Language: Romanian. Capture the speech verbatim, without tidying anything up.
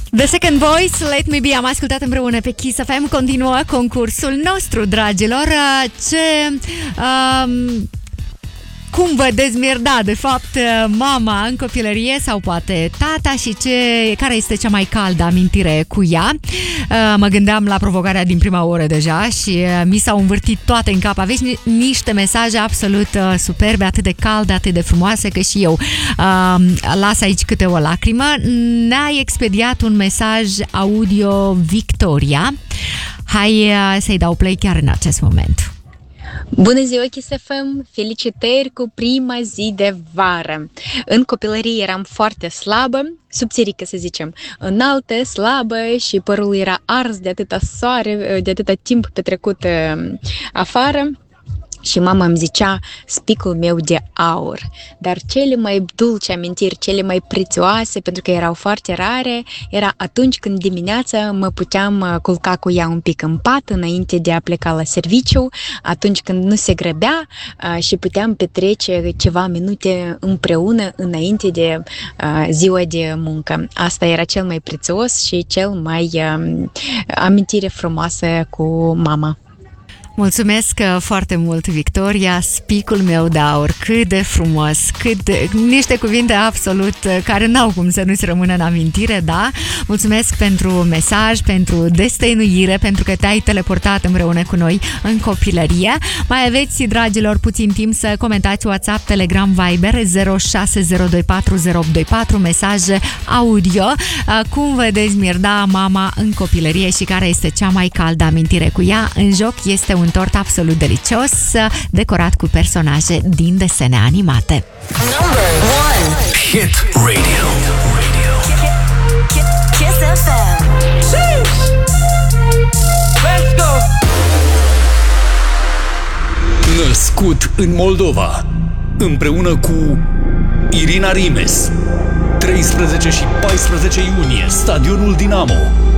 The Second Voice, Let Me Be, am ascultat împreună pe Kiss F M. Continuă concursul nostru, dragilor. Ce... Um, cum vă dezmierda, de fapt, mama în copilărie sau poate tata și ce, care este cea mai caldă amintire cu ea? Mă gândeam la provocarea din prima oră deja și mi s-au învârtit toate în cap. Aveți niște mesaje absolut superbe, atât de calde, atât de frumoase, că și eu las aici câte o lacrimă. Ne-ai expediat un mesaj audio, Victoria. Hai să-i dau play chiar în acest moment. Bună ziua, Kiss F M! Felicitări cu prima zi de vară! În copilărie eram foarte slabă, subțirică să zicem, înaltă, slabă și părul era ars de atâta soare, de atâta timp petrecut afară. Și mama îmi zicea spicul meu de aur. Dar cele mai dulci amintiri, cele mai prețioase, pentru că erau foarte rare, era atunci când dimineața mă puteam culca cu ea un pic în pat înainte de a pleca la serviciu, atunci când nu se grăbea și puteam petrece ceva minute împreună înainte de ziua de muncă. Asta era cel mai prețios și cel mai amintire frumoasă cu mama. Mulțumesc foarte mult, Victoria, spicul meu de aur, cât de frumos, cât de... niște cuvinte absolut care n-au cum să nu-ți rămână în amintire, da? Mulțumesc pentru mesaj, pentru destăinuire, pentru că te-ai teleportat împreună cu noi în copilărie. Mai aveți, dragilor, puțin timp să comentați WhatsApp, Telegram, Viber zero șase zero doi patru zero opt doi patru, mesaje audio. Cum vă dezmierda mama în copilărie și care este cea mai caldă amintire cu ea? În joc este un tort absolut delicios, decorat cu personaje din desene animate. Number one. Hit Radio. Kiss F M. Let's go. Născut în Moldova, împreună cu Irina Rimes, treisprezece și paisprezece iunie, Stadionul Dinamo.